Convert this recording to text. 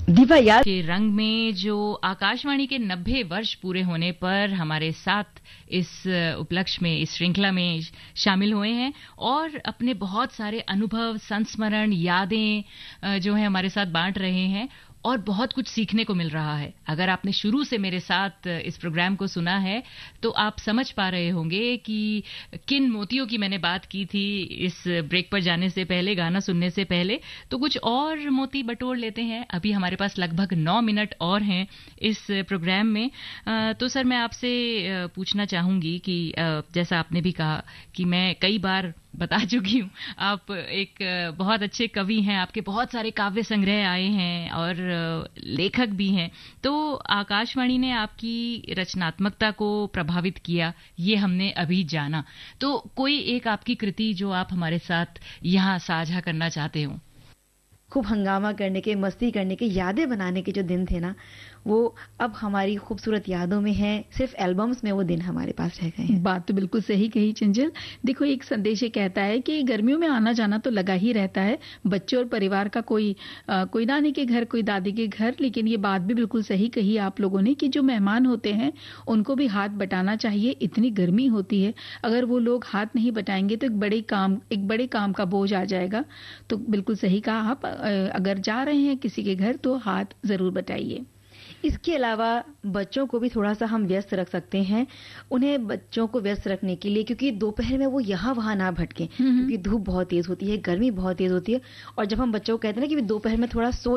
दीपा यार के रंग में जो आकाशवाणी के 90 वर्ष पूरे होने पर हमारे साथ इस उपलक्ष्य में, इस श्रृंखला में शामिल हुए हैं और अपने बहुत सारे अनुभव, संस्मरण, यादें जो है हमारे साथ बांट रहे हैं और बहुत कुछ सीखने को मिल रहा है। अगर आपने शुरू से मेरे साथ इस प्रोग्राम को सुना है तो आप समझ पा रहे होंगे कि किन मोतियों की मैंने बात की थी इस ब्रेक पर जाने से पहले, गाना सुनने से पहले। तो कुछ और मोती बटोर लेते हैं। अभी हमारे पास लगभग 9 मिनट और हैं इस प्रोग्राम में। तो सर, मैं आपसे पूछना चाहूंगी कि जैसा आपने भी कहा कि मैं कई बार बता चुकी हूँ, आप एक बहुत अच्छे कवि हैं, आपके बहुत सारे काव्य संग्रह आए हैं और लेखक भी हैं। तो आकाशवाणी ने आपकी रचनात्मकता को प्रभावित किया, ये हमने अभी जाना। तो कोई एक आपकी कृति जो आप हमारे साथ यहाँ साझा करना चाहते हो? खूब हंगामा करने के, मस्ती करने के, यादें बनाने के जो दिन थे ना, वो अब हमारी खूबसूरत यादों में है। सिर्फ एल्बम्स में वो दिन हमारे पास रह गए हैं। बात तो बिल्कुल सही कही चंचल। देखो, एक संदेश ये कहता है कि गर्मियों में आना जाना तो लगा ही रहता है, बच्चे और परिवार का, कोई नानी के घर, कोई दादी के घर। लेकिन ये बात भी बिल्कुल सही कही आप लोगों ने कि जो मेहमान होते हैं उनको भी हाथ बटाना चाहिए। इतनी गर्मी होती है, अगर वो लोग हाथ नहीं बटाएंगे तो एक बड़े काम का बोझ आ जाएगा। तो बिल्कुल सही कहा आप, अगर जा रहे हैं किसी के घर तो हाथ जरूर बटाइए। इसके अलावा बच्चों को भी थोड़ा सा हम व्यस्त रख सकते हैं। उन्हें, बच्चों को व्यस्त रखने के लिए, क्योंकि दोपहर में वो यहाँ वहां ना भटकें, क्योंकि धूप बहुत तेज होती है, गर्मी बहुत तेज होती है। और जब हम बच्चों को कहते हैं ना कि दोपहर में थोड़ा सो